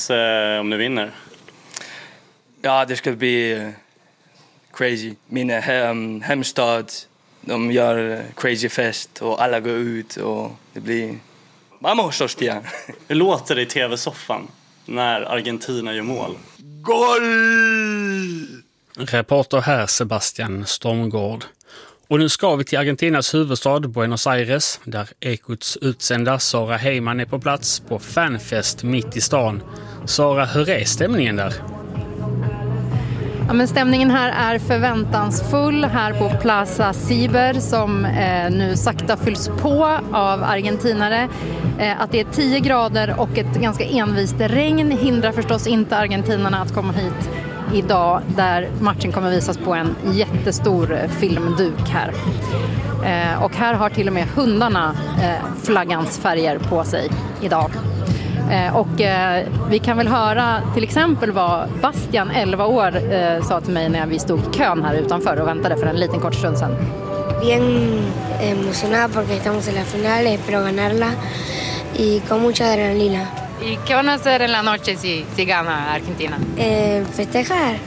känns om ni vinner? Ja, det ska bli crazy. Min hemstad, de gör crazy fest och alla går ut och det blir... Vamos, hostia! Hur låter det i tv-soffan när Argentina gör mål? Goal! Reporter här Sebastian Stormgård. Och nu ska vi till Argentinas huvudstad Buenos Aires där Ekots utsända Sara Heyman är på plats på fanfest mitt i stan. Sara, hur är stämningen där? Ja, men stämningen här är förväntansfull här på Plaza Ciber som nu sakta fylls på av argentinare. Att det är 10 grader och ett ganska envist regn hindrar förstås inte argentinarna att komma hit idag där matchen kommer visas på en jättestor filmduk här. Och här har till och med hundarna flaggans färger på sig idag. Och vi kan väl höra till exempel vad Bastian, 11 år, sa till mig när vi stod i kön här utanför och väntade för en liten kort stund sedan. Bien emocionada porque estamos en la final, espero ganarla y con mucha adrenalina. ¿Y qué van a hacer en la noche si gana Argentina? Festejar.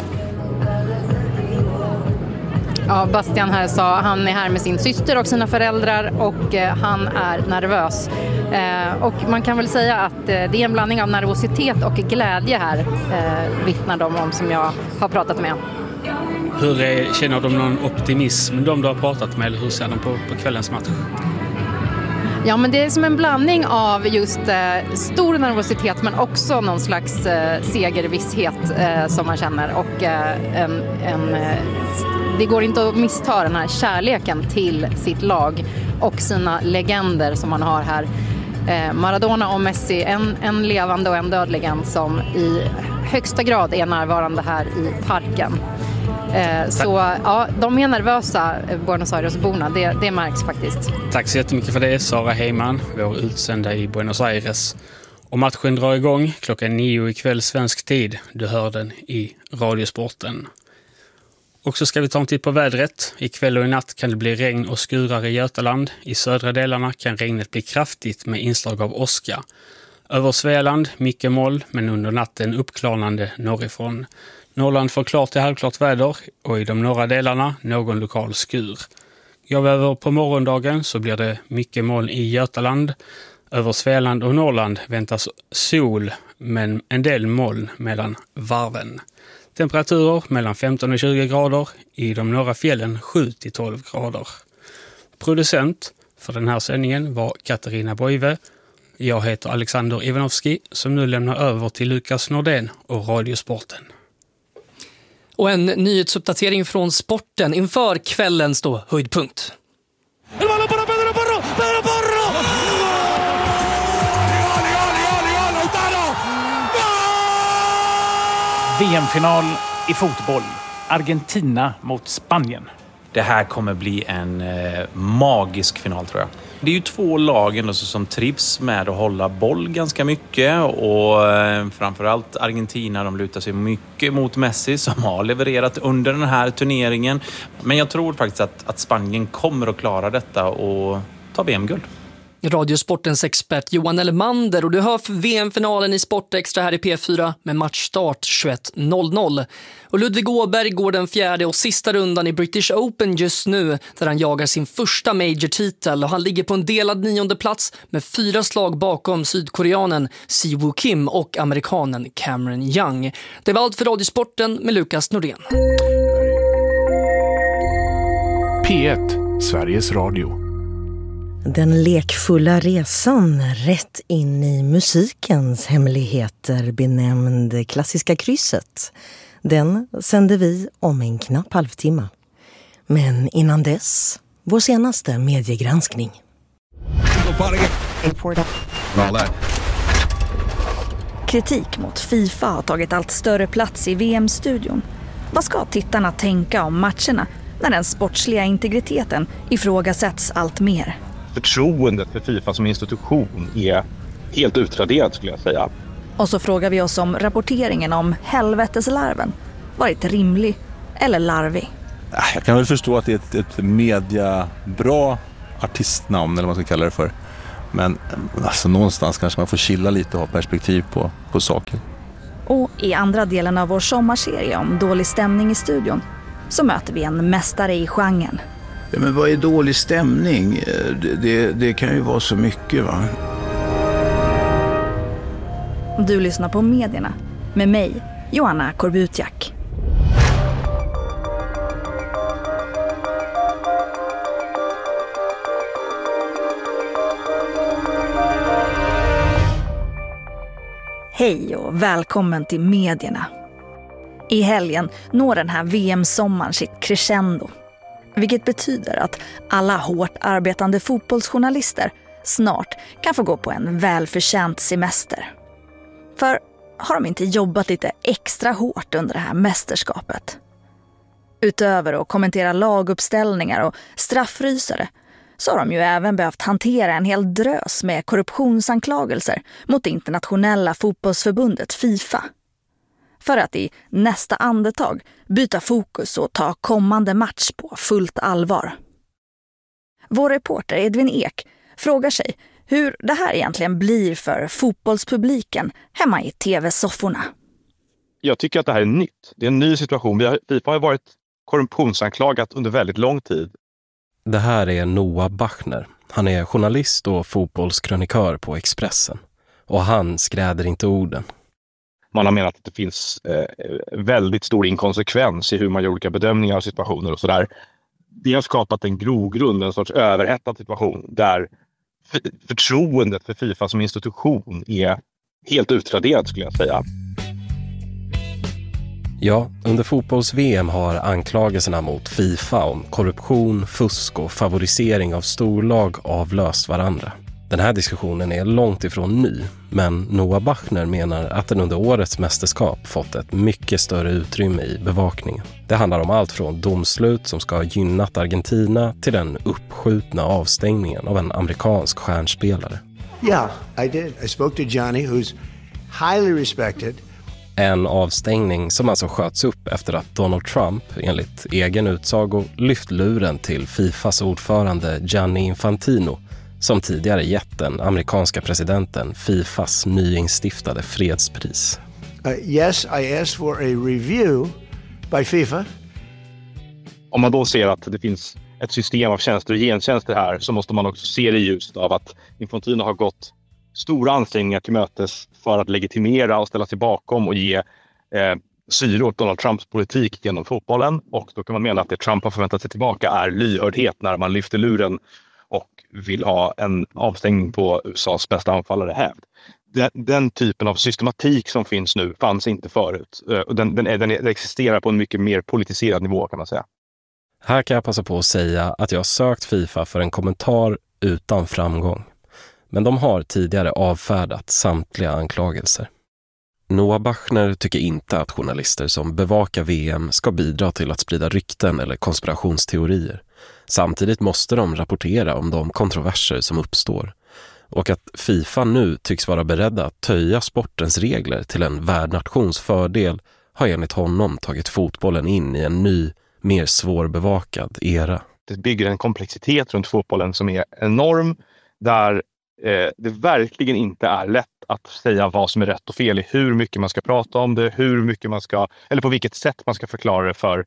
Ja, Bastian här sa han är här med sin syster och sina föräldrar och han är nervös. Och man kan väl säga att det är en blandning av nervositet och glädje här, vittnar de om som jag har pratat med. Hur känner de någon optimism de du har pratat med eller hur ser de på kvällens match? Ja, men det är som en blandning av just stor nervositet men också någon slags segervisshet som man känner och det går inte att missta den här kärleken till sitt lag och sina legender som man har här. Maradona och Messi, en levande och en död legend som i högsta grad är närvarande här i parken. Så ja, de är nervösa, Buenos Aires-borna, det märks faktiskt. Tack så jättemycket för det, Sara Heyman, vår utsända i Buenos Aires. Och matchen drar igång klockan 9 ikväll svensk tid. Du hör den i Radiosporten. Och så ska vi ta en titt på vädret. Ikväll och i natt kan det bli regn och skurar i Götaland. I södra delarna kan regnet bli kraftigt med inslag av åska. Över Svealand mycket moln men under natten uppklarnande norrifrån. Norrland får klart till halvklart väder och i de norra delarna någon lokal skur. Går vi över på morgondagen så blir det mycket moln i Götaland. Över Svealand och Norrland väntas sol men en del moln mellan varven. Temperaturer mellan 15 och 20 grader, i de norra fjällen 7 till 12 grader. Producent för den här sändningen var Katarina Boive. Jag heter Alexander Ivanovski som nu lämnar över till Lukas Nordén och Radiosporten. Och en nyhetsuppdatering från sporten inför kvällens höjdpunkt. VM-final i fotboll. Argentina mot Spanien. Det här kommer bli en magisk final tror jag. Det är ju 2 lag som trivs med att hålla boll ganska mycket och framförallt Argentina, de lutar sig mycket mot Messi som har levererat under den här turneringen. Men jag tror faktiskt att Spanien kommer att klara detta och ta VM-guld. Radiosportens expert Johan Elmander och du hör för VM-finalen i Sportextra här i P4 med matchstart 21.00. Och Ludvig Åberg går den 4:e och sista rundan i British Open just nu där han jagar sin första major-titel och han ligger på en delad 9:e plats med 4 slag bakom sydkoreanen Siwoo Kim och amerikanen Cameron Young. Det var allt för Radiosporten med Lukas Nordén. P1, Sveriges Radio. Den lekfulla resan rätt in i musikens hemligheter benämnd Klassiska krysset. Den sänder vi om en knapp halvtimme. Men innan dess, vår senaste mediegranskning. Kritik mot FIFA har tagit allt större plats i VM-studion. Vad ska tittarna tänka om matcherna när den sportsliga integriteten ifrågasätts allt mer? Förtroendet för FIFA som institution är helt utraderat skulle jag säga. Och så frågar vi oss om rapporteringen om helveteslarven varit rimlig eller larvig. Jag kan väl förstå att det är ett mediabra artistnamn eller vad man ska kalla det för. Men alltså, någonstans kanske man får chilla lite och ha perspektiv på saker. Och i andra delen av vår sommarserie om dålig stämning i studion så möter vi en mästare i genren. Ja, men vad är dålig stämning? Det kan ju vara så mycket, va? Du lyssnar på Medierna med mig, Joanna Korbutiak. Hej och välkommen till Medierna. I helgen når den här VM-sommaren sitt crescendo. Vilket betyder att alla hårt arbetande fotbollsjournalister snart kan få gå på en välförtjänt semester. För har de inte jobbat lite extra hårt under det här mästerskapet? Utöver att kommentera laguppställningar och straffrysare så har de ju även behövt hantera en hel drös med korruptionsanklagelser mot det internationella fotbollsförbundet FIFA. För att i nästa andetag byta fokus och ta kommande match på fullt allvar. Vår reporter Edvin Ek frågar sig hur det här egentligen blir för fotbollspubliken hemma i tv-sofforna. Jag tycker att det här är nytt. Det är en ny situation. FIFA har varit korruptionsanklagat under väldigt lång tid. Det här är Noah Bachner. Han är journalist och fotbollskrönikör på Expressen. Och han skräder inte orden. Man har menat att det finns väldigt stor inkonsekvens i hur man gör olika bedömningar av situationer och sådär. Det har skapat en grogrund, en sorts överhettad situation där förtroendet för FIFA som institution är helt utraderat, skulle jag säga. Ja, under fotbolls-VM har anklagelserna mot FIFA om korruption, fusk och favorisering av storlag avlöst varandra. Den här diskussionen är långt ifrån ny, men Noah Bachner menar att den under årets mästerskap fått ett mycket större utrymme i bevakningen. Det handlar om allt från domslut som ska ha gynnat Argentina till den uppskjutna avstängningen av en amerikansk stjärnspelare. Yeah, I did. I spoke to Johnny, who's highly respected. En avstängning som alltså sköts upp efter att Donald Trump, enligt egen utsago, lyft luren till FIFAs ordförande Gianni Infantino, som tidigare gett den amerikanska presidenten FIFAs nyinstiftade fredspris. Yes, I asked for a review by FIFA. Om man då ser att det finns ett system av tjänster och gentjänster här, så måste man också se det just av att Infantino har gått stora ansträngningar till mötes för att legitimera och ställa sig bakom och ge syre åt Donald Trumps politik genom fotbollen. Och då kan man mena att det Trump har förväntat sig tillbaka är lyhördhet när man lyfter luren och vill ha en avstängning på USAs bästa anfallare hävd. Den typen av systematik som finns nu fanns inte förut. Den existerar på en mycket mer politiserad nivå, kan man säga. Här kan jag passa på att säga att jag har sökt FIFA för en kommentar utan framgång. Men de har tidigare avfärdat samtliga anklagelser. Noah Bachner tycker inte att journalister som bevakar VM ska bidra till att sprida rykten eller konspirationsteorier. Samtidigt måste de rapportera om de kontroverser som uppstår. Och att FIFA nu tycks vara beredda att töja sportens regler till en värdnations fördel har enligt honom tagit fotbollen in i en ny, mer svårbevakad era. Det bygger en komplexitet runt fotbollen som är enorm, där det verkligen inte är lätt att säga vad som är rätt och fel i hur mycket man ska prata om det, hur mycket man ska, eller på vilket sätt man ska förklara det för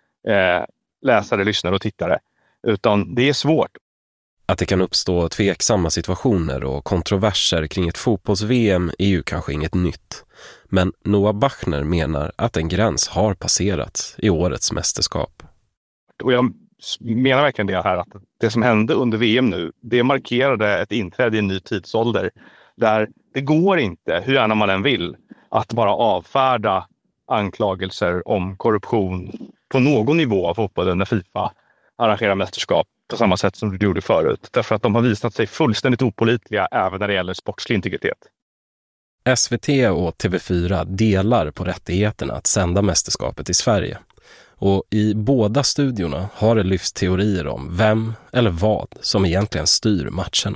läsare, lyssnare och tittare. Utan det är svårt. Att det kan uppstå tveksamma situationer och kontroverser kring ett fotbolls-VM är ju kanske inget nytt. Men Noah Bachner menar att en gräns har passerats i årets mästerskap. Och jag menar verkligen det här, att det som hände under VM nu, det markerade ett inträde i en ny tidsålder där det går inte, hur gärna man än vill, att bara avfärda anklagelser om korruption på någon nivå av fotbollen när FIFA arrangerar mästerskap på samma sätt som du gjorde förut. Därför att de har visat sig fullständigt opålitliga även när det gäller sportslig integritet. SVT och TV4 delar på rättigheterna att sända mästerskapet i Sverige. Och i båda studiorna har det lyfts teorier om vem eller vad som egentligen styr matcherna.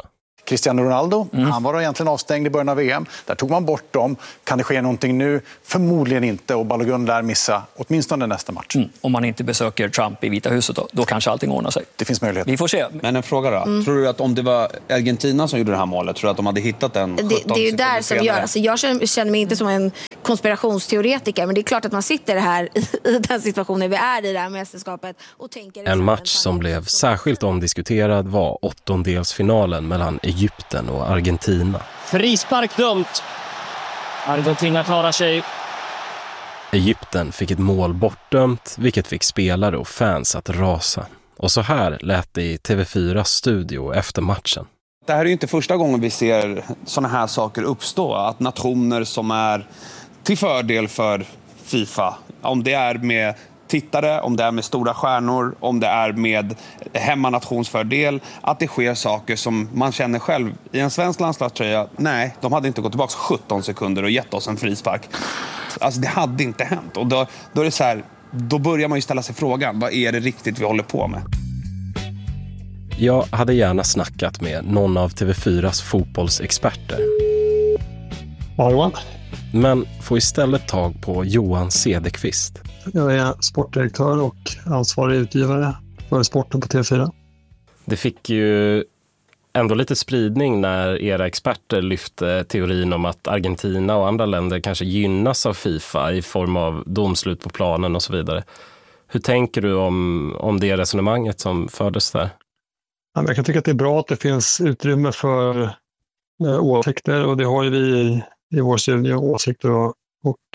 Cristiano Ronaldo, han var egentligen avstängd i början av VM. Där tog man bort dem. Kan det ske någonting nu? Förmodligen inte. Och Balogun lär missa åtminstone nästa match. Om man inte besöker Trump i Vita huset då kanske allting ordnar sig. Det finns möjlighet. Vi får se. Men en fråga då. Tror du att om det var Argentina som gjorde det här målet, tror du att de hade hittat den 17 det är ju där som gör. Alltså jag känner mig inte som en konspirationsteoretiker, men det är klart att man sitter här i den situationen vi är i det här mästerskapet och tänker... En match som blev särskilt omdiskuterad var åttondelsfinalen mellan Egypten och Argentina. Frispark dömt. Argentina klarar sig. Egypten fick ett mål bortdömt, vilket fick spelare och fans att rasa. Och så här lät det i TV4 studio efter matchen. Det här är ju inte första gången vi ser såna här saker uppstå. Att nationer som är till fördel för FIFA, om det är med tittare, om det är med stora stjärnor, om det är med hemmanationsfördel, att det sker saker som man känner själv i en svensk landslagströja. Nej, de hade inte gått tillbaka 17 sekunder och gett oss en frispark. Alltså det hade inte hänt. Och då är det så här, då börjar man ju ställa sig frågan, vad är det riktigt vi håller på med? Jag hade gärna snackat med någon av TV4s fotbollsexperter. Ja, Johan. Men får istället tag på Johan Cederqvist. Jag är sportdirektör och ansvarig utgivare för sporten på TV4. Det fick ju ändå lite spridning när era experter lyfte teorin om att Argentina och andra länder kanske gynnas av FIFA i form av domslut på planen och så vidare. Hur tänker du om det resonemanget som fördes där? Jag kan tycka att det är bra att det finns utrymme för åsikter, och det har ju vi i vår studie, åsikter och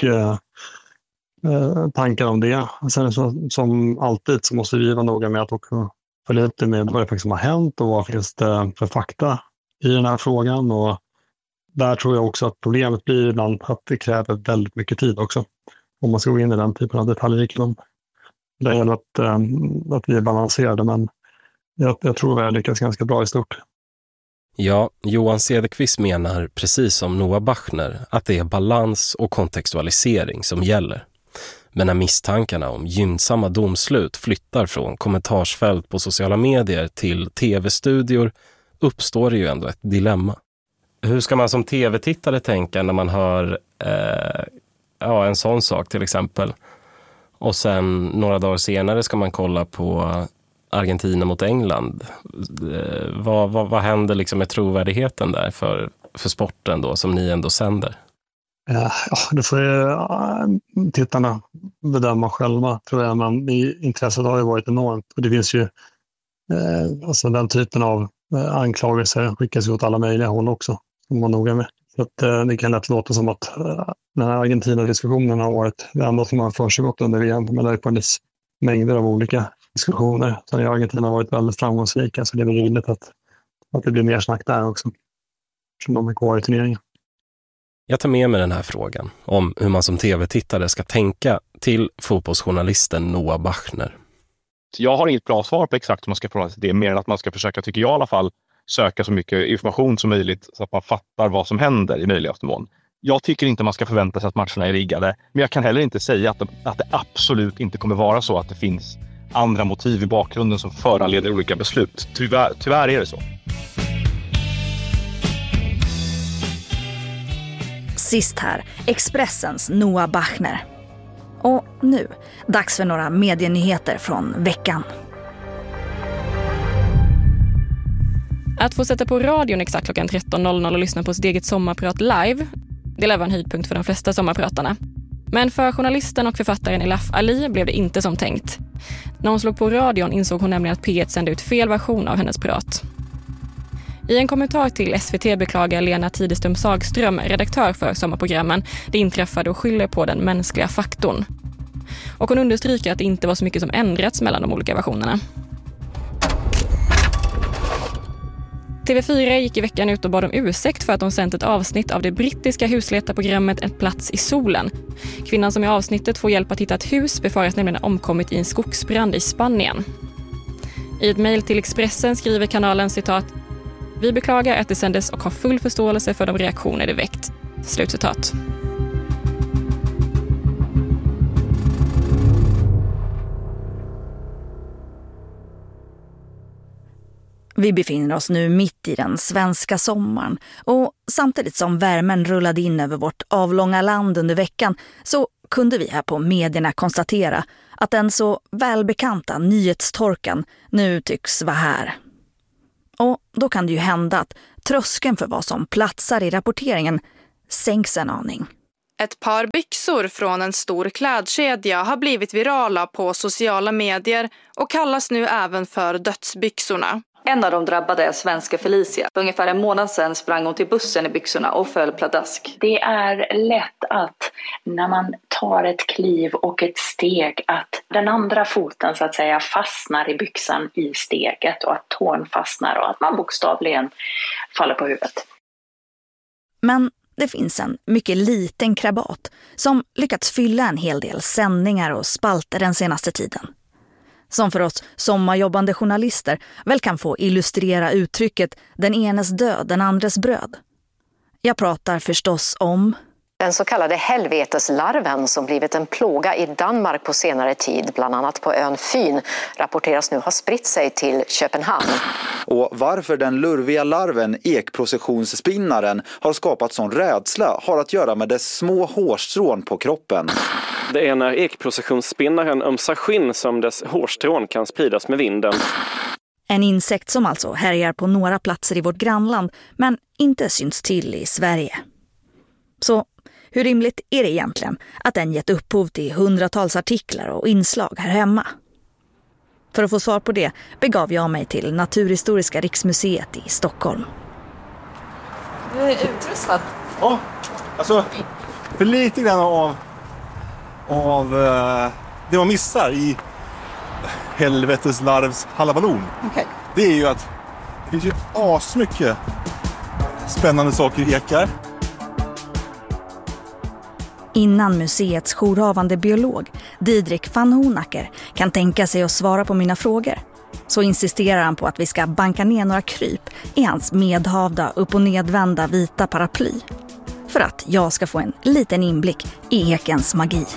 tankar om det. Sen som alltid så måste vi vara noga med att också följa lite med vad det faktiskt har hänt och vad finns det för fakta i den här frågan. Och där tror jag också att problemet blir ibland att det kräver väldigt mycket tid också om man ska gå in i den typen av detaljrikedom. Det gäller att vi är balanserade, men jag tror att vi lyckas ganska bra i stort. Ja, Johan Cederqvist menar precis som Noah Bachner att det är balans och kontextualisering som gäller. Men när misstankarna om gynnsamma domslut flyttar från kommentarsfält på sociala medier till tv-studior uppstår det ju ändå ett dilemma. Hur ska man som tv-tittare tänka när man hör en sån sak till exempel? Och sen några dagar senare ska man kolla på Argentina mot England. Vad händer liksom med trovärdigheten där för sporten då som ni ändå sänder? Ja, det får tittarna bedöma själva, tror jag. Men intresset har ju varit enormt. Och det finns ju alltså den typen av anklagelser skickas åt alla möjliga håll också, som man noga med. Så att, det kan lätt låta som att den här Argentina-diskussionen har varit det enda som har försiggått under VM. Men det har funnits mängder av olika diskussioner. Så Argentina har varit väldigt framgångsrika, så det är väl rimligt att det blir mer snack där också, som de är kvar i turneringen. Jag tar med mig den här frågan om hur man som tv-tittare ska tänka till fotbollsjournalisten Noah Bachner. Jag har inget bra svar på exakt hur man ska förhålla sig till det, mer än att man ska försöka, tycker jag i alla fall, söka så mycket information som möjligt så att man fattar vad som händer i möjligaste mån. Jag tycker inte man ska förvänta sig att matcherna är riggade, men jag kan heller inte säga att det absolut inte kommer vara så att det finns andra motiv i bakgrunden som föranleder olika beslut. Tyvärr är det så. Sist här, Expressens Noah Bachner. Och nu, dags för några medienyheter från veckan. Att få sätta på radion exakt klockan 13.00 och lyssna på sitt eget sommarprat live, det lär vara en höjdpunkt för de flesta sommarpratarna. Men för journalisten och författaren Elaf Ali blev det inte som tänkt. När hon slog på radion insåg hon nämligen att P1 sände ut fel version av hennes prat. I en kommentar till SVT beklagar Lena Tidestum Sagström, redaktör för sommarprogrammen, det inträffade och skyller på den mänskliga faktorn. Och hon understryker att det inte var så mycket som ändrats mellan de olika versionerna. TV4 gick i veckan ut och bad om ursäkt för att de sänt ett avsnitt av det brittiska husletarprogrammet En plats i solen. Kvinnan som i avsnittet får hjälp att hitta ett hus befaras nämligen omkommit i en skogsbrand i Spanien. I ett mejl till Expressen skriver kanalen citat: "Vi beklagar att det sändes och har full förståelse för de reaktioner det väckt." Slutcitat. Vi befinner oss nu mitt i den svenska sommaren och samtidigt som värmen rullade in över vårt avlånga land under veckan så kunde vi här på medierna konstatera att den så välbekanta nyhetstorkan nu tycks vara här. Och då kan det ju hända att tröskeln för vad som platsar i rapporteringen sänks en aning. Ett par byxor från en stor klädkedja har blivit virala på sociala medier och kallas nu även för dödsbyxorna. En av de drabbade är svenska Felicia. För ungefär en månad sedan sprang hon till bussen i byxorna och föll pladask. Det är lätt att när man tar ett kliv och ett steg att den andra foten så att säga fastnar i byxan i steget och att tån fastnar och att man bokstavligen faller på huvudet. Men det finns en mycket liten krabat som lyckats fylla en hel del sändningar och spalter den senaste tiden. Som för oss sommarjobbande journalister väl kan få illustrera uttrycket den enes död, den andres bröd. Jag pratar förstås om den så kallade helveteslarven som blivit en plåga i Danmark på senare tid, bland annat på ön Fyn, rapporteras nu ha spritt sig till Köpenhamn. Och varför den lurviga larven, ekprocessionsspinnaren, har skapat sån rädsla har att göra med dess små hårstrån på kroppen. Det är när ekprocessionsspinnaren ömsar skinn som dess hårstrån kan spridas med vinden. En insekt som alltså härjar på några platser i vårt grannland men inte syns till i Sverige. Så hur rimligt är det egentligen att den gett upphov till hundratals artiklar och inslag här hemma? För att få svar på det begav jag mig till Naturhistoriska riksmuseet i Stockholm. Du är utrustad. Ja, alltså för lite grann av det man missar i helveteslarvs halabalon. Okay. Det är ju att det finns ju asmycket spännande saker i ekar. Innan museets jourhavande biolog, Didrik van Honacker, kan tänka sig att svara på mina frågor, så insisterar han på att vi ska banka ner några kryp i hans medhavda upp- och nedvända vita paraply. För att jag ska få en liten inblick i ekens magi.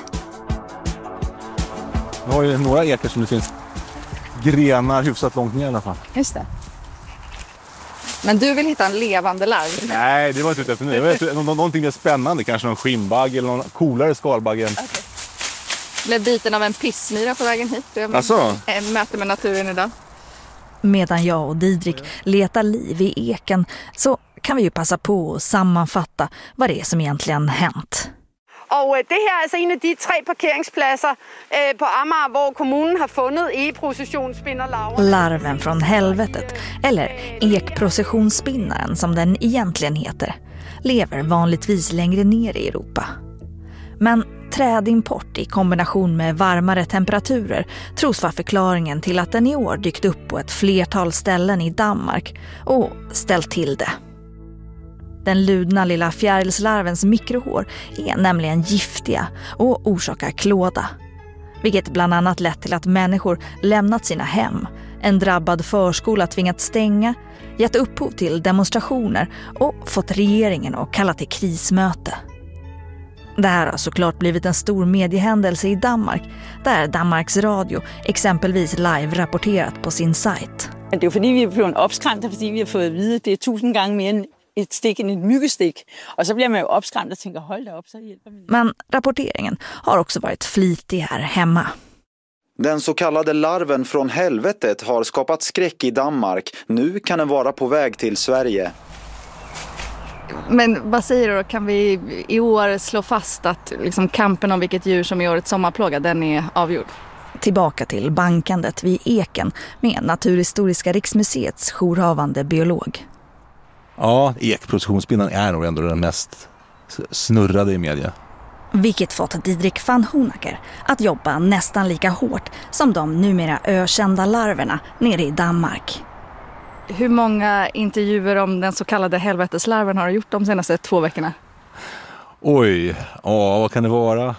Vi har ju några ekar som det finns grenar hyfsat långt ner i alla fall. Just det. Men du vill hitta en levande larv? Nej, det var inte ute efter nu. Jag vet, någonting mer spännande, kanske någon skinnbagg eller någon coolare skalbagg. Okay. Blev biten av en pissmyra på vägen hit. Alltså? Möte med naturen idag. Medan jag och Didrik letar liv i eken så kan vi ju passa på att sammanfatta vad det är som egentligen hänt. Och det här är alltså en av de 3 parkeringsplatser på Amager hvor kommunen har funnit ekprocessionsspinnerlarver. Larven från helvetet, eller ekprocessionsspinnaren som den egentligen heter, lever vanligtvis längre ner i Europa. Men trädimport i kombination med varmare temperaturer tros vara förklaringen till att den i år dykt upp på ett flertal ställen i Danmark och ställt till det. Den ludna lilla fjärilslarvens mikrohår är nämligen giftiga och orsakar klåda. Vilket bland annat lett till att människor lämnat sina hem, en drabbad förskola tvingats stänga, gett upphov till demonstrationer och fått regeringen att kalla till krismöte. Det här har såklart blivit en stor mediehändelse i Danmark, där Danmarks Radio exempelvis live-rapporterat på sin sajt. Det är för att vi är blevet uppskrämda, för vi har fått veta att det är 1000 gånger mer än ett stick än ett myggestick. Och så blir man ju uppskrämd och tänker, håll dig upp så hjälper mig. Men rapporteringen har också varit flitig här hemma. Den så kallade larven från helvetet har skapat skräck i Danmark. Nu kan den vara på väg till Sverige. Men vad säger du då? Kan vi i år slå fast att liksom kampen om vilket djur som är årets sommarplåga, den är avgjord? Tillbaka till bankandet vid eken med Naturhistoriska riksmuseets jourhavande biolog. Ja, ekprocessionsspinnaren är nog ändå den mest snurrade i media. Vilket fått Didrik van Honacker att jobba nästan lika hårt som de numera ökända larverna nere i Danmark. Hur många intervjuer om den så kallade helveteslarven har du gjort de senaste 2 veckorna? Oj, vad kan det vara?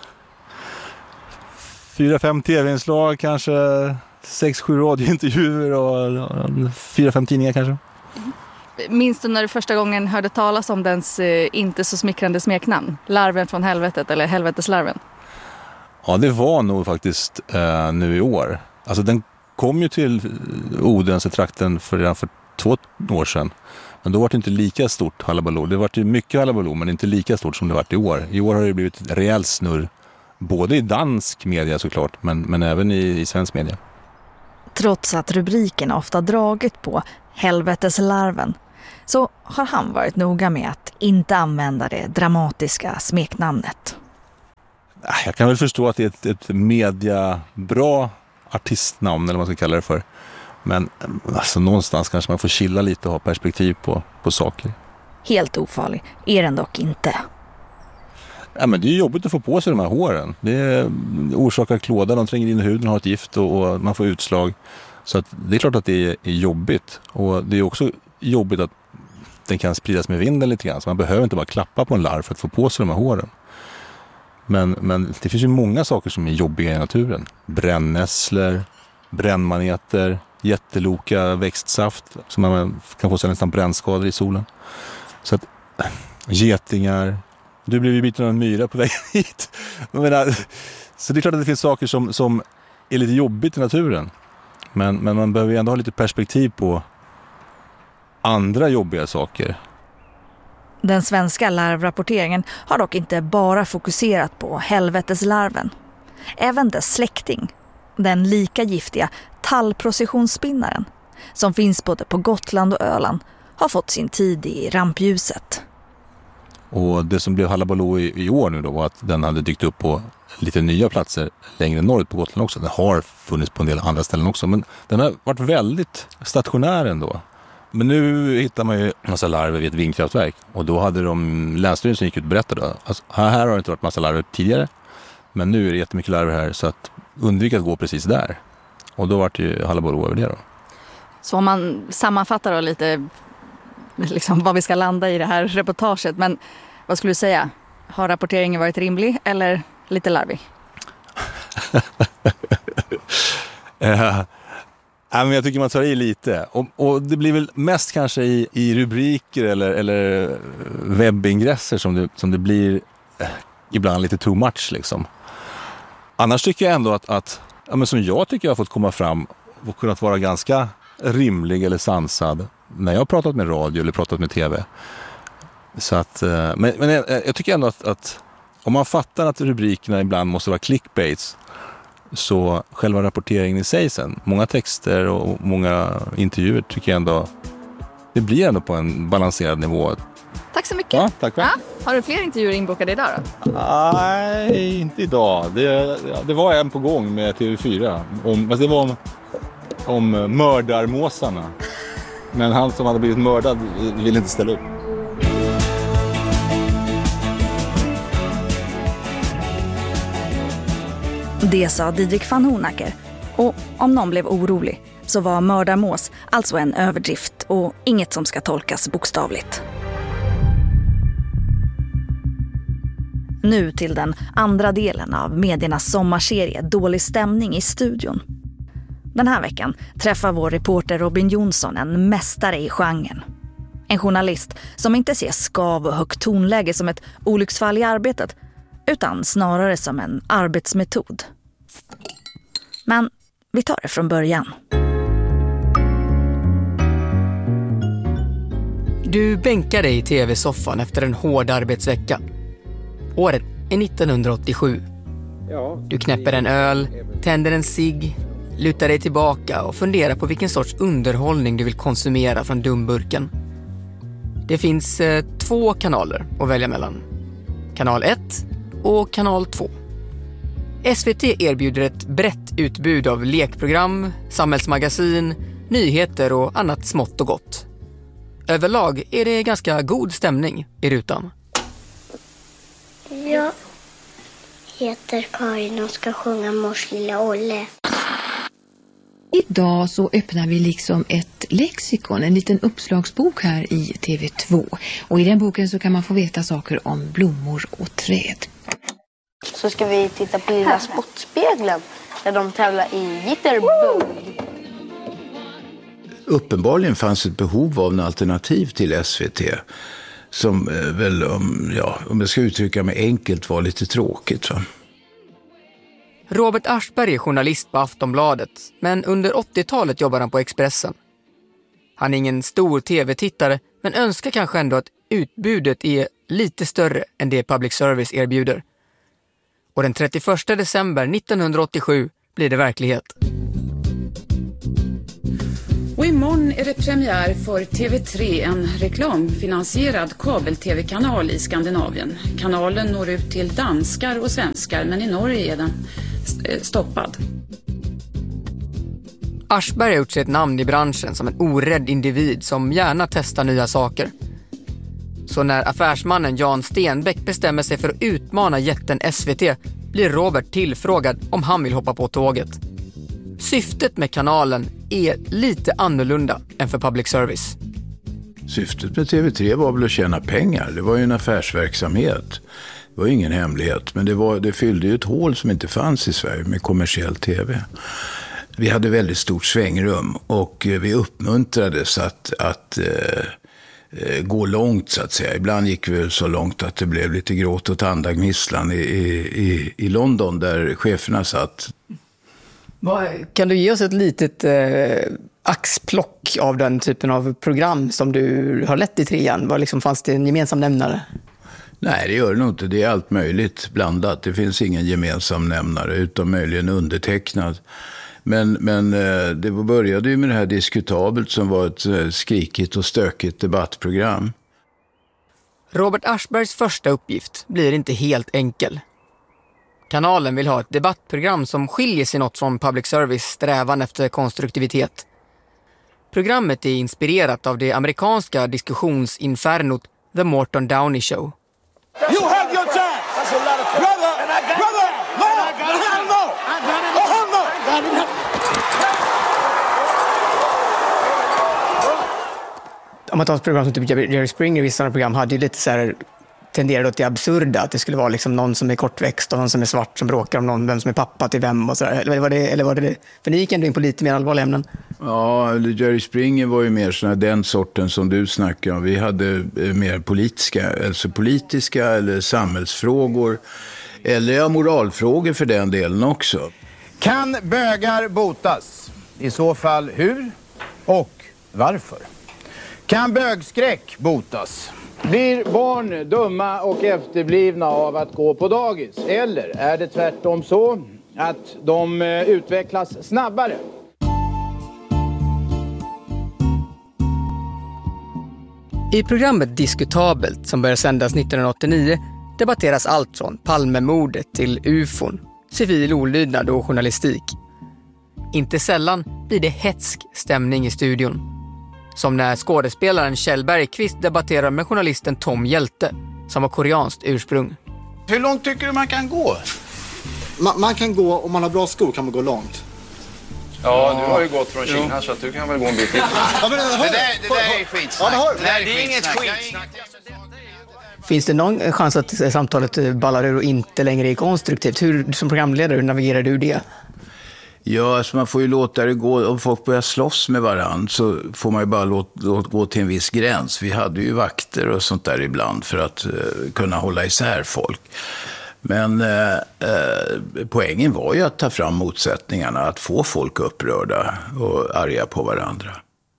4-5 tv-inslag, kanske 6-7 radiointervjuer och 4-5 tidningar kanske. Minns du när du första gången hörde talas om dens inte så smickrande smeknamn? Larven från helvetet eller helveteslarven? Ja, det var nog faktiskt nu i år. Alltså den kom ju till Odense-trakten redan för 2 år sedan. Men då var det inte lika stort hallabaloo. Det var ju mycket hallabaloo, men inte lika stort som det varit i år. I år har det blivit ett rejält snurr. Både i dansk media såklart, men även i svensk media. Trots att rubriken ofta dragit på helveteslarven så har han varit noga med att inte använda det dramatiska smeknamnet. Jag kan väl förstå att det är ett mediabra artistnamn eller vad man ska kalla det för. Men alltså, någonstans kanske man får chilla lite och ha perspektiv på saker. Helt ofarlig är den dock inte. Ja, men det är jobbigt att få på sig de här håren. Det orsakar klåda, de tränger in i huden och har ett gift och man får utslag. Så att det är klart att det är jobbigt. Och det är också jobbigt att den kan spridas med vinden lite grann. Så man behöver inte bara klappa på en larv för att få på sig de här håren. Men det finns ju många saker som är jobbiga i naturen. Brännässlor, brännmaneter, jätteloka växtsaft som man kan få sig nästan brännskador i solen. Så att getingar. Du blev ju biten av en myra på väg hit. Så det är klart att det finns saker som är lite jobbigt i naturen. Men man behöver ju ändå ha lite perspektiv på andra jobbiga saker. Den svenska larvrapporteringen har dock inte bara fokuserat på helveteslarven. Även dess släkting, den lika giftiga tallprocessionsspinnaren, som finns både på Gotland och Öland, har fått sin tid i rampljuset. Och det som blev hallabaloo i år nu då var att den hade dykt upp på lite nya platser längre norrut på Gotland också. Den har funnits på en del andra ställen också, men den har varit väldigt stationär ändå. Men nu hittar man ju en massa larver vid ett vindkraftverk och då hade länsstyrelsen gick ut och berättade alltså, här har det inte varit massa larver tidigare, men nu är det jättemycket larver här så att undvika att gå precis där. Och då var det ju hallabaloo över det då. Så om man sammanfattar då lite liksom vad vi ska landa i det här reportaget, men vad skulle du säga? Har rapporteringen varit rimlig eller lite larvig? Men jag tycker man tar i lite. Och det blir väl mest kanske i rubriker eller webbingresser som det blir ibland lite too much liksom. Annars tycker jag ändå att men som jag tycker jag har fått komma fram och kunnat vara ganska rimlig eller sansad när jag har pratat med radio eller pratat med tv. Så att, men jag tycker ändå att om man fattar att rubrikerna ibland måste vara clickbaits, så själva rapporteringen i sig sen, många texter och många intervjuer tycker jag ändå, det blir ändå på en balanserad nivå. Tack så mycket. Ja, tack. Ja, har du fler intervjuer inbokade idag då? Nej, inte idag. Det var en på gång med TV4. Det var om mördarmåsarna. Men han som hade blivit mördad ville inte ställa upp. Det sa Didrik van Honacker. Och om någon blev orolig så var mördarmås alltså en överdrift och inget som ska tolkas bokstavligt. Nu till den andra delen av mediernas sommarserie Dålig stämning i studion. Den här veckan träffar vår reporter Robin Jonsson en mästare i genren. En journalist som inte ser skav och högt tonläge som ett olycksfall i arbetet, utan snarare som en arbetsmetod. Men vi tar det från början. Du bänkar dig i tv-soffan efter en hård arbetsvecka. Året är 1987. Du knäpper en öl, tänder en cigg, lutar dig tillbaka och funderar på vilken sorts underhållning du vill konsumera från dumburken. Det finns 2 kanaler att välja mellan. Kanal 1 och kanal 2. SVT erbjuder ett brett utbud av lekprogram, samhällsmagasin, nyheter och annat smått och gott. Överlag är det ganska god stämning i rutan. Jag heter Karin och ska sjunga Mors lilla Olle. Idag så öppnar vi liksom ett lexikon, en liten uppslagsbok här i TV2. Och i den boken så kan man få veta saker om blommor och träd. Så ska vi titta på Lilla Spottspegeln där de tävlar i Jitterbug. Uppenbarligen fanns ett behov av en alternativ till SVT som väl, om jag ska uttrycka mig enkelt, var lite tråkigt. Va? Robert Aschberg är journalist på Aftonbladet, men under 80-talet jobbar han på Expressen. Han är ingen stor tv-tittare men önskar kanske ändå att utbudet är lite större än det public service erbjuder. Och den 31 december 1987 blir det verklighet. Och imorgon är det premiär för TV3, en reklamfinansierad kabel-tv-kanal i Skandinavien. Kanalen når ut till danskar och svenskar, men i Norge är den stoppad. Aschberg har gjort sig ett namn i branschen som en orädd individ som gärna testar nya saker. Så när affärsmannen Jan Stenbeck bestämmer sig för att utmana jätten SVT blir Robert tillfrågad om han vill hoppa på tåget. Syftet med kanalen är lite annorlunda än för public service. Syftet med TV3 var väl att tjäna pengar. Det var ju en affärsverksamhet. Det var ingen hemlighet, men det fyllde ju ett hål som inte fanns i Sverige med kommersiell tv. Vi hade väldigt stort svängrum och vi uppmuntrades att gå långt så att säga. Ibland gick vi så långt att det blev lite gråt och tandagnisslan i London där cheferna satt. Kan du ge oss ett litet axplock av den typen av program som du har lett i trean? Var liksom, fanns det en gemensam nämnare? Nej, det gör det nog inte. Det är allt möjligt blandat. Det finns ingen gemensam nämnare utom möjligen undertecknad. Men det började ju med det här Diskutabelt som var ett skrikigt och stökigt debattprogram. Robert Aschbergs första uppgift blir inte helt enkel. Kanalen vill ha ett debattprogram som skiljer sig något från public service strävan efter konstruktivitet. Programmet är inspirerat av det amerikanska diskussionsinfernot The Morton Downey Show. You have your chance. That's a lot of brother, and I got brother, Om man tar ett program som typ Jerry Springer, vissa program hade ju lite så här tenderade åt det absurda, att det skulle vara liksom någon som är kortväxt och någon som är svart som bråkar om någon, vem som är pappa till vem och så där. Eller var det för ni gick ändå in på lite mer allvarliga ämnen? Ja, Jerry Springer var ju mer såna den sorten som du snackar om. Vi hade mer politiska eller samhällsfrågor eller moralfrågor för den delen också. Kan bögar botas? I så fall hur och varför? Kan bögskräck botas? Blir barn dumma och efterblivna av att gå på dagis? Eller är det tvärtom så att de utvecklas snabbare? I programmet Diskutabelt som började sändas 1989 debatteras allt från Palmemordet till UFOn, civil olydnad och journalistik. Inte sällan blir det hetsk stämning i studion. Som när skådespelaren Kjell Bergqvist debatterar med journalisten Tom Hjälte, som har koreanskt ursprung. Hur långt tycker du man kan gå? Man kan gå, om man har bra skor kan man gå långt. Ja, du har ju gått från Kina så att du kan väl gå en bit. Det där är skitsnack. Nej, det är inget skitsnack. Finns det någon chans att samtalet ballar ur och inte längre är konstruktivt? Hur, som programledare, hur navigerar du det? Ja, alltså man får ju låta det gå. Om folk börjar slåss med varandra så får man ju bara låta gå till en viss gräns. Vi hade ju vakter och sånt där ibland för att kunna hålla isär folk. Men poängen var ju att ta fram motsättningarna, att få folk upprörda och arga på varandra.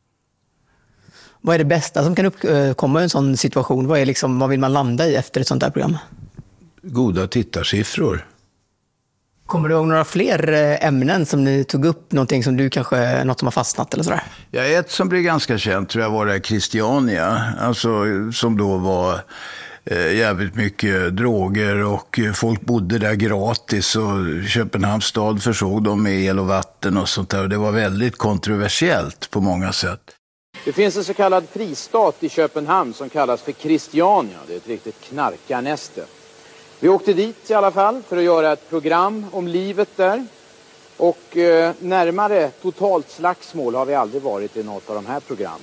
Vad är det bästa som kan uppkomma i en sån situation? Vad vill man landa i efter ett sånt här program? Goda tittarsiffror. Kommer du ihåg några fler ämnen som ni tog upp? Någonting som du kanske, något som har fastnat eller sådär? Ja, ett som blev ganska känt tror jag var det Christiania. Alltså som då var jävligt mycket droger och folk bodde där gratis och Köpenhamns stad försåg dem med el och vatten och sånt där. Och det var väldigt kontroversiellt på många sätt. Det finns en så kallad fristad i Köpenhamn som kallas för Christiania. Det är ett riktigt knarkarnäste. Vi åkte dit i alla fall för att göra ett program om livet där. Och närmare totalt slagsmål har vi aldrig varit i något av de här programmen.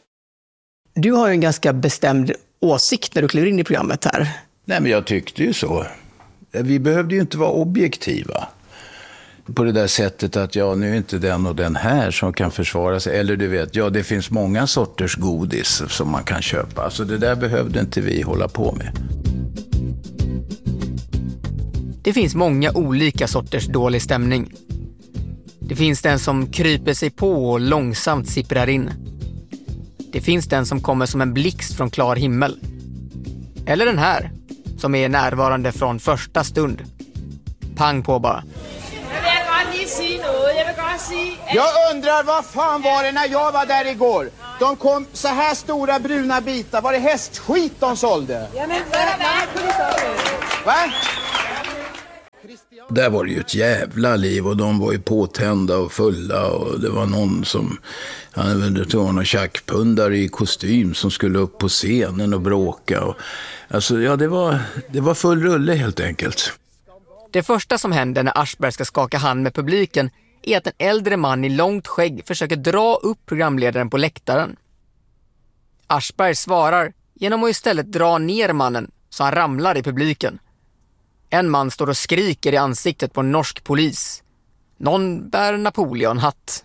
Du har ju en ganska bestämd åsikt när du kliver in i programmet här. Nej, men jag tyckte ju så. Vi behövde ju inte vara objektiva. På det där sättet att nu är inte den och den här som kan försvara sig. Eller du vet, det finns många sorters godis som man kan köpa. Alltså det där behövde inte vi hålla på med. Det finns många olika sorters dålig stämning. Det finns den som kryper sig på och långsamt sipprar in. Det finns den som kommer som en blixt från klar himmel. Eller den här, som är närvarande från första stund. Pang på bara. Jag undrar vad fan var det när jag var där igår? De kom så här stora bruna bitar. Var det hästskit de sålde? Va? Där var det ju ett jävla liv och de var ju påtända och fulla och det var någon som använde någon tjackpundare i kostym som skulle upp på scenen och bråka. Och, alltså ja, det var full rulle helt enkelt. Det första som händer när Aschberg ska skaka hand med publiken är att en äldre man i långt skägg försöker dra upp programledaren på läktaren. Aschberg svarar genom att istället dra ner mannen så han ramlar i publiken. En man står och skriker i ansiktet på en norsk polis. Någon bär Napoleon-hatt.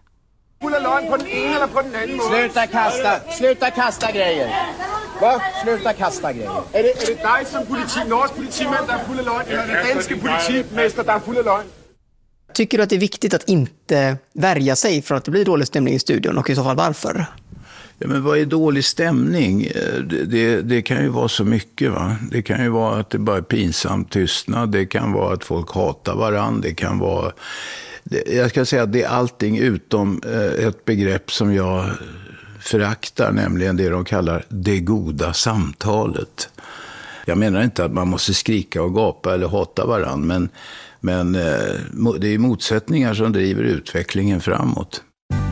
Sluta kasta grejer. Va? Sluta kasta grejer. Är det dig som norsk politiman där är full av lögn, eller är det danske politimästare där är full av lögn? Tycker du att det är viktigt att inte värja sig från att det blir dålig stämning i studion, och i så fall varför? Ja, men vad är dålig stämning? Det kan ju vara så mycket, va? Det kan ju vara att det bara är pinsamt tystnad. Det kan vara att folk hatar varandra. Det kan vara... Jag ska säga att det är allting utom ett begrepp som jag föraktar, nämligen det de kallar det goda samtalet. Jag menar inte att man måste skrika och gapa eller hata varandra, men det är motsättningar som driver utvecklingen framåt.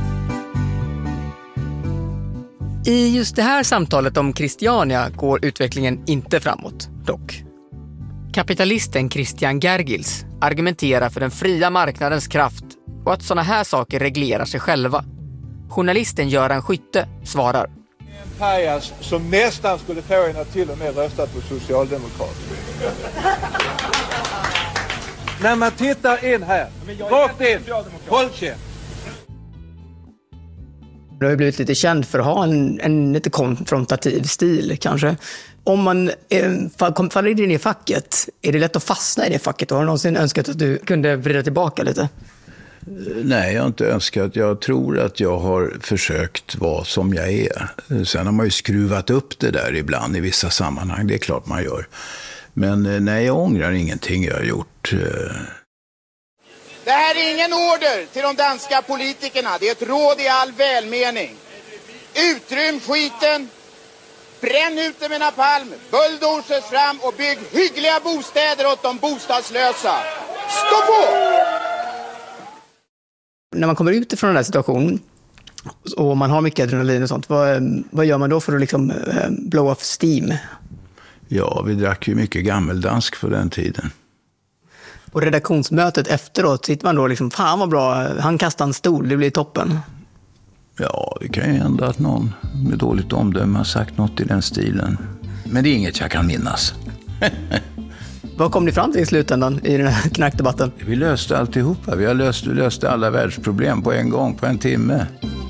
I just det här samtalet om Christiania går utvecklingen inte framåt, dock. Kapitalisten Christian Gergils argumenterar för den fria marknadens kraft och att såna här saker reglerar sig själva. Journalisten Göran Skytte svarar. En pajas som nästan skulle få en att till och med rösta på Socialdemokraterna. När man tittar in här, rakt in, håll käft. Du har ju blivit lite känd för att ha en lite konfrontativ stil kanske. Om man faller in i facket, är det lätt att fastna i det facket? Har du någonsin önskat att du kunde vrida tillbaka lite? Nej, jag har inte önskat. Jag tror att jag har försökt vara som jag är. Sen har man ju skruvat upp det där ibland i vissa sammanhang. Det är klart man gör. Men nej, jag ångrar ingenting jag har gjort. Det här är ingen order till de danska politikerna. Det är ett råd i all välmening. Utrym skiten. Bränn ut det med napalm. Bulldozers fram och bygg hyggliga bostäder åt de bostadslösa. Stå på! När man kommer ut ifrån den här situationen och man har mycket adrenalin och sånt, vad gör man då för att liksom blow off steam? Ja, vi drack ju mycket gammeldansk på den tiden. På redaktionsmötet efteråt sitter man då liksom, fan vad bra, han kastar en stol, det blir toppen. Ja, det kan ju hända att någon med dåligt omdöme har sagt något i den stilen. Men det är inget jag kan minnas. Vad kom ni fram till i slutändan i den här knackdebatten? Vi löste alltihopa. Vi löste alla världsproblem på en gång, på en timme.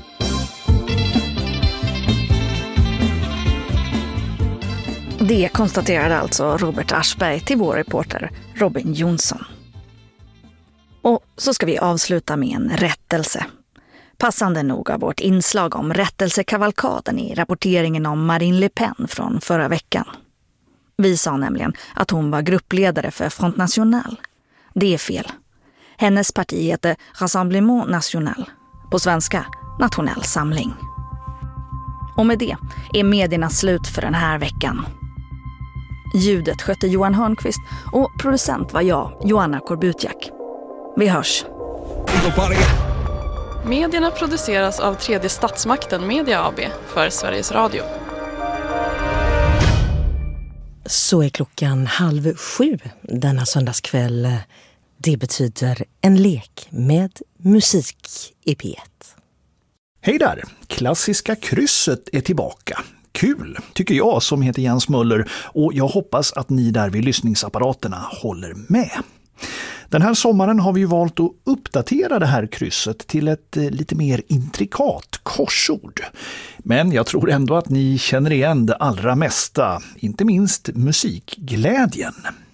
Det konstaterade alltså Robert Aschberg till vår reporter Robin Jonsson. Och så ska vi avsluta med en rättelse. Passande nog av vårt inslag om rättelsekavalkaden i rapporteringen om Marine Le Pen från förra veckan. Vi sa nämligen att hon var gruppledare för Front National. Det är fel. Hennes parti heter Rassemblement National. På svenska, Nationell Samling. Och med det är medierna slut för den här veckan. Ljudet skötte Johan Hörnqvist och producent var jag, Joanna Korbutjak. Vi hörs. Medierna produceras av Tredje Statsmakten Media AB för Sveriges Radio. Så är klockan 6:30 denna söndagskväll. Det betyder en lek med musik i P1. Hej där! Klassiska krysset är tillbaka. Kul, tycker jag som heter Jens Möller, och jag hoppas att ni där vid lyssningsapparaterna håller med. Den här sommaren har vi ju valt att uppdatera det här krysset till ett lite mer intrikat korsord. Men jag tror ändå att ni känner igen det allra mesta, inte minst musikglädjen.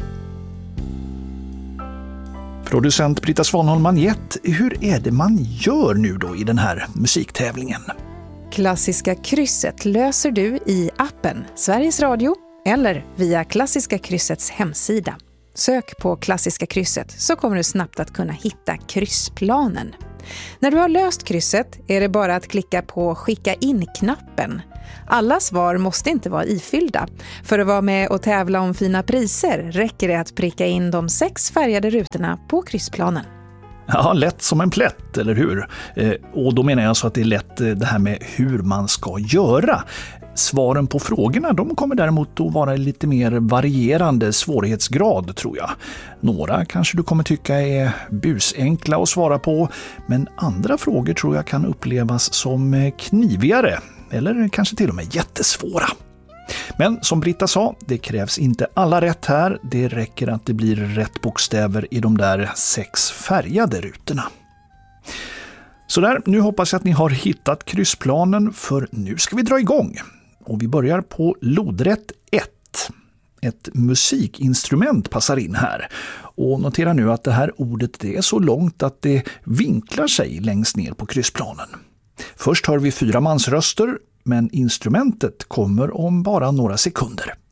Producent Britta Svanholm Manjett, hur är det man gör nu då i den här musiktävlingen? Klassiska krysset löser du i appen Sveriges Radio eller via Klassiska kryssets hemsida. Sök på Klassiska krysset så kommer du snabbt att kunna hitta kryssplanen. När du har löst krysset är det bara att klicka på skicka in-knappen. Alla svar måste inte vara ifyllda. För att vara med och tävla om fina priser räcker det att pricka in de 6 färgade rutorna på kryssplanen. Ja, lätt som en plätt, eller hur? Och då menar jag så att det är lätt det här med hur man ska göra. Svaren på frågorna, de kommer däremot att vara lite mer varierande svårighetsgrad, tror jag. Några kanske du kommer tycka är busenkla att svara på, men andra frågor tror jag kan upplevas som knivigare eller kanske till och med jättesvåra. Men som Britta sa, det krävs inte alla rätt här. Det räcker att det blir rätt bokstäver i de där 6 färgade rutorna. Så där, nu hoppas jag att ni har hittat kryssplanen, för nu ska vi dra igång. Och vi börjar på lodrätt 1. Ett musikinstrument passar in här. Och notera nu att det här ordet det är så långt att det vinklar sig längst ner på kryssplanen. Först hör vi 4 mansröster, men instrumentet kommer om bara några sekunder.